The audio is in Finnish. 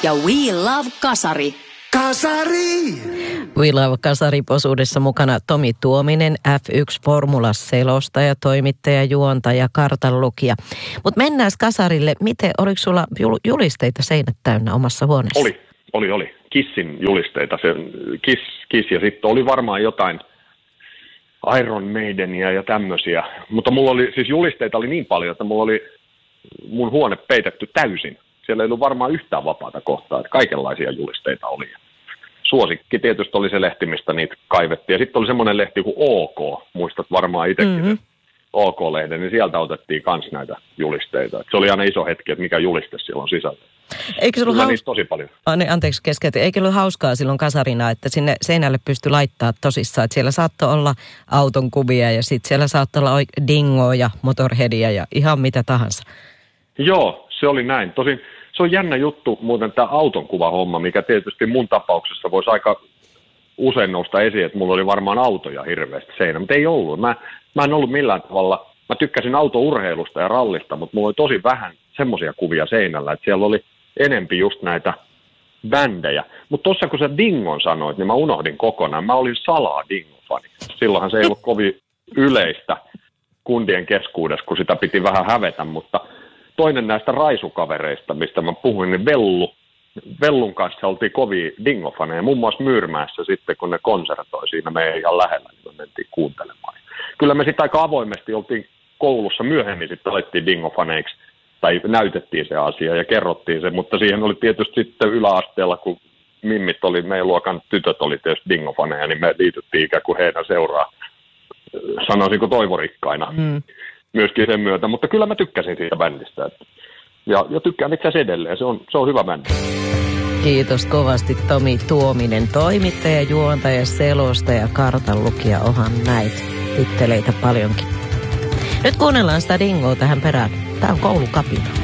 ja We Love Kasari. Kasari! We Love Kasari-osuudessa mukana Tomi Tuominen, F1-formula-selostaja, toimittaja, juontaja, kartanlukija. Mutta mennään Kasarille. Oliko sulla julisteita seinät täynnä omassa huoneessa? Oli. Kissin julisteita. Se Kiss ja sitten oli varmaan jotain Iron Maidenia ja tämmöisiä. Mutta mulla oli, siis julisteita oli niin paljon, että mulla oli mun huone peitetty täysin. Siellä ei ollut varmaan yhtään vapaata kohtaa, että kaikenlaisia julisteita oli. Suosikki tietysti oli se lehti, mistä niitä kaivettiin. Ja sitten oli semmoinen lehti kuin OK, muistat varmaan itsekin OK-lehden, niin sieltä otettiin kans näitä julisteita. Et se oli aina iso hetki, että mikä juliste siellä on sisällä. Eikö se ollut niistä tosi paljon. Anteeksi keskeytin. Eikö ollut hauskaa silloin kasarina, että sinne seinälle pystyi laittaa tosissaan, että siellä saattoi olla auton kuvia ja sitten siellä saattoi olla dingoa ja motorheadia ja ihan mitä tahansa. Joo, se oli näin. Tosin se on jännä juttu muuten tämä auton kuvahomma, mikä tietysti mun tapauksessa voisi aika usein nousta esiin, että mulla oli varmaan autoja hirveästi seinä, mutta ei ollut. Mä en ollut millään tavalla, mä tykkäsin autourheilusta ja rallista, mutta mulla oli tosi vähän semmoisia kuvia seinällä, että siellä oli enempi just näitä bändejä. Mutta tuossa kun sä Dingon sanoit, niin mä unohdin kokonaan. Mä olin salaa Dingo-fani. Silloinhan se ei ollut kovin yleistä kundien keskuudessa, kun sitä piti vähän hävetä, mutta toinen näistä raisukavereista, mistä mä puhuin, niin Vellun kanssa oltiin kovia Dingo-faneja. Muun muassa Myyrmäessä sitten, kun ne konsertoi siinä meidän ihan lähellä, niin me mentiin kuuntelemaan. Kyllä me sitten aika avoimesti oltiin koulussa myöhemmin, sitten alettiin Dingo-faneiksi, tai näytettiin se asia ja kerrottiin se, mutta siihen oli tietysti sitten yläasteella, kun mimmit oli, meidän luokan tytöt oli tietysti Dingo-faneja, niin me liityttiin ikään kuin heidän seuraa, sanoisinko toivorikkaina. Myöskin sen myötä, mutta kyllä mä tykkäsin siitä bändistä. Ja tykkään itse asiassa edelleen, se on hyvä bändi. Kiitos kovasti Tomi Tuominen, toimittaja, juontaja, selostaja, kartanlukija, onhan näitä titteleitä paljonkin. Nyt kuunnellaan sitä dingoa tähän perään. Tää on Koulukapina.